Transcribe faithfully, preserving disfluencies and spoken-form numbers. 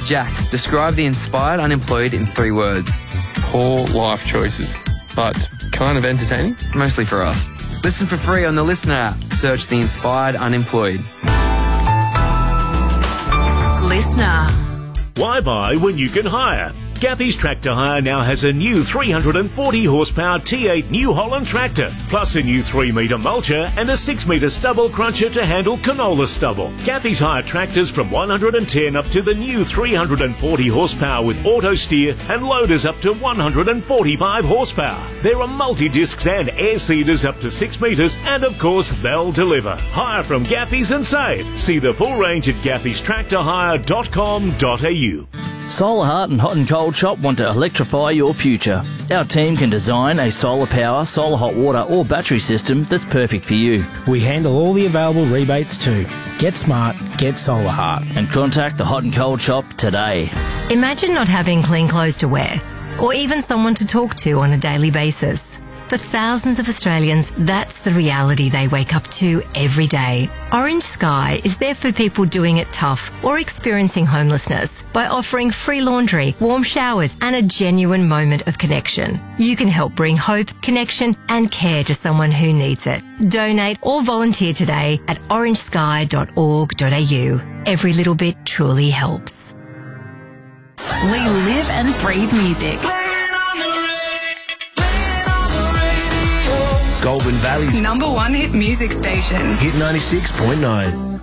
Jack, describe the inspired unemployed in three words. Poor life choices, but kind of entertaining. Mostly for us. Listen for free on the Listener app. Search the inspired unemployed. Listener. Why buy when you can hire? Gaffey's Tractor Hire now has a new three hundred forty horsepower T eight New Holland tractor, plus a new three metre mulcher and a six metre stubble cruncher to handle canola stubble. Gaffey's Hire tractors from one hundred ten up to the new three hundred forty horsepower with auto steer and loaders up to one hundred forty-five horsepower. There are multi-discs and air seeders up to six metres, and of course they'll deliver. Hire from Gaffey's and save. See the full range at gaffeys tractor hire dot com dot a u. Solar Heart and Hot and Cold Shop want to electrify your future. Our team can design a solar power, solar hot water or battery system that's perfect for you. We handle all the available rebates too. Get smart, get Solar Heart. And contact the Hot and Cold Shop today. Imagine not having clean clothes to wear, or even someone to talk to on a daily basis. For thousands of Australians, that's the reality they wake up to every day. Orange Sky is there for people doing it tough or experiencing homelessness by offering free laundry, warm showers and a genuine moment of connection. You can help bring hope, connection and care to someone who needs it. Donate or volunteer today at orange sky dot org dot a u. Every little bit truly helps. We live and breathe music. Goulburn Valley's number one hit music station. Hit ninety-six point nine.